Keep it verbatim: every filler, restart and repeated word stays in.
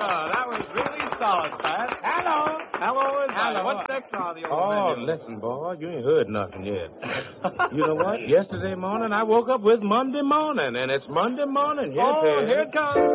that was really solid, Pat. Hello. Hello is Hello. right. What's next on the old Oh, menu? listen, boy, you ain't heard nothing yet. You know what? Yesterday morning, I woke up with Monday morning, and it's Monday morning. Here Oh, it is. here it comes.